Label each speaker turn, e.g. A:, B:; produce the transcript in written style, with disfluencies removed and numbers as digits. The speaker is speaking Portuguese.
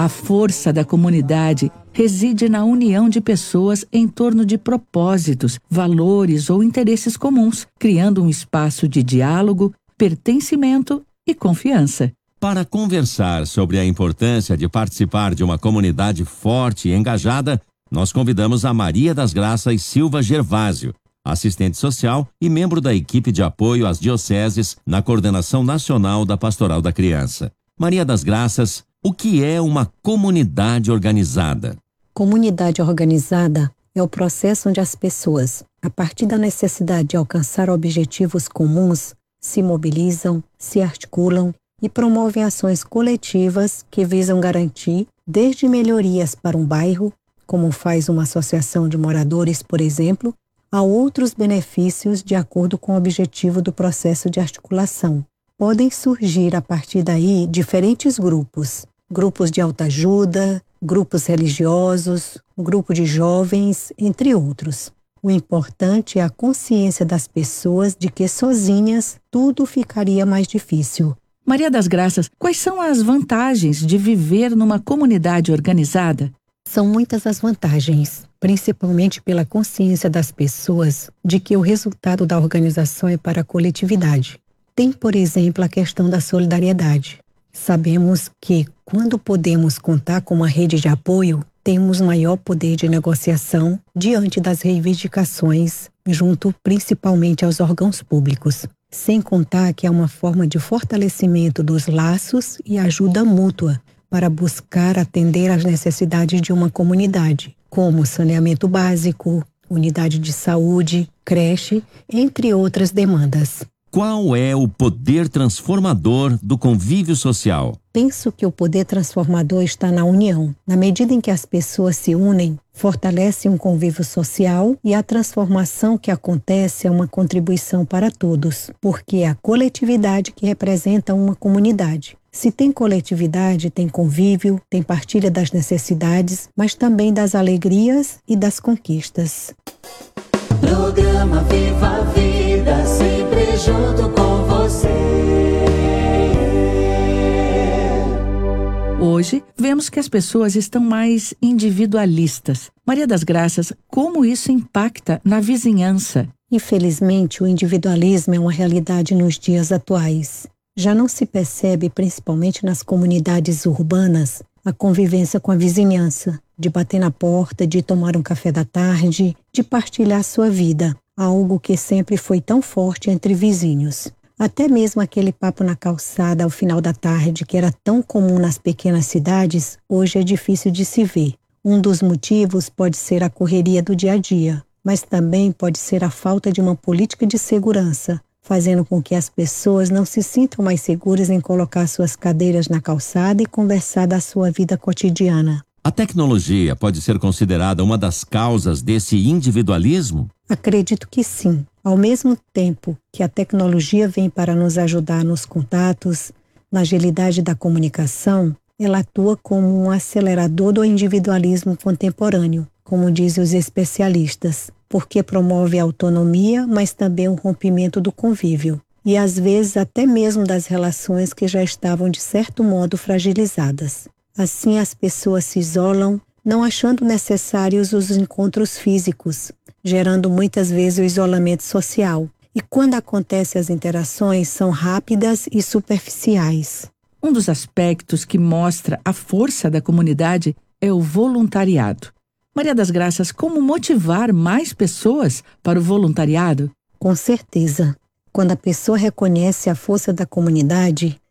A: A força da comunidade reside na união de pessoas em torno de propósitos, valores ou interesses comuns, criando um espaço de diálogo, pertencimento e confiança.
B: Para conversar sobre a importância de participar de uma comunidade forte e engajada, nós convidamos a Maria das Graças Silva Gervásio, assistente social e membro da equipe de apoio às dioceses na Coordenação Nacional da Pastoral da Criança. Maria das Graças, o que é uma comunidade organizada?
C: Comunidade organizada é o processo onde as pessoas, a partir da necessidade de alcançar objetivos comuns, se mobilizam, se articulam e promovem ações coletivas que visam garantir desde melhorias para um bairro, como faz uma associação de moradores, por exemplo, a outros benefícios de acordo com o objetivo do processo de articulação. Podem surgir a partir daí diferentes grupos de autoajuda, grupos religiosos, grupo de jovens, entre outros. O importante é a consciência das pessoas de que sozinhas tudo ficaria mais difícil.
A: Maria das Graças, quais são as vantagens de viver numa comunidade organizada?
C: São muitas as vantagens, principalmente pela consciência das pessoas de que o resultado da organização é para a coletividade. Tem, por exemplo, a questão da solidariedade. Sabemos que, quando podemos contar com uma rede de apoio, temos maior poder de negociação diante das reivindicações, junto principalmente aos órgãos públicos. Sem contar que é uma forma de fortalecimento dos laços e ajuda mútua para buscar atender às necessidades de uma comunidade, como saneamento básico, unidade de saúde, creche, entre outras demandas.
B: Qual é o poder transformador do convívio social?
C: Penso que o poder transformador está na união. Na medida em que as pessoas se unem, fortalecem um convívio social e a transformação que acontece é uma contribuição para todos, porque é a coletividade que representa uma comunidade. Se tem coletividade, tem convívio, tem partilha das necessidades, mas também das alegrias e das conquistas.
D: Programa Viva a Vida, sempre junto com você.
A: Hoje, vemos que as pessoas estão mais individualistas. Maria das Graças, como isso impacta na vizinhança?
C: Infelizmente, o individualismo é uma realidade nos dias atuais. Já não se percebe, principalmente nas comunidades urbanas, a convivência com a vizinhança, de bater na porta, de tomar um café da tarde, de partilhar sua vida, algo que sempre foi tão forte entre vizinhos. Até mesmo aquele papo na calçada ao final da tarde, que era tão comum nas pequenas cidades, hoje é difícil de se ver. Um dos motivos pode ser a correria do dia a dia, mas também pode ser a falta de uma política de segurança, fazendo com que as pessoas não se sintam mais seguras em colocar suas cadeiras na calçada e conversar da sua vida cotidiana.
B: A tecnologia pode ser considerada uma das causas desse individualismo?
C: Acredito que sim. Ao mesmo tempo que a tecnologia vem para nos ajudar nos contatos, na agilidade da comunicação, ela atua como um acelerador do individualismo contemporâneo, como dizem os especialistas, porque promove a autonomia, mas também o rompimento do convívio, e às vezes até mesmo das relações que já estavam de certo modo fragilizadas. Assim, as pessoas se isolam, não achando necessários os encontros físicos, gerando muitas vezes o isolamento social. E quando acontecem as interações, são rápidas e superficiais.
A: Um dos aspectos que mostra a força da comunidade é o voluntariado. Maria das Graças, como motivar mais pessoas para o voluntariado?
C: Com certeza. Quando a pessoa reconhece a força da comunidade,